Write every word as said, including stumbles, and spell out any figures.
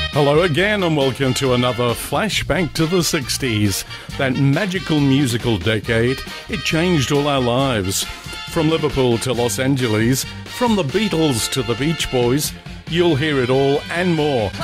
Hello again and welcome to another flashback to the sixties. That magical musical decade, it changed all our lives. From Liverpool to Los Angeles, from the Beatles to the Beach Boys, you'll hear it all and more